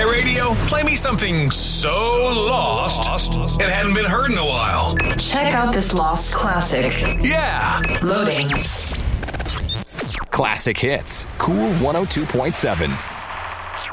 Radio, play me something so lost it hadn't been heard in a while. Check out this lost classic. Yeah. Loading. Classic hits. Cool 102.7.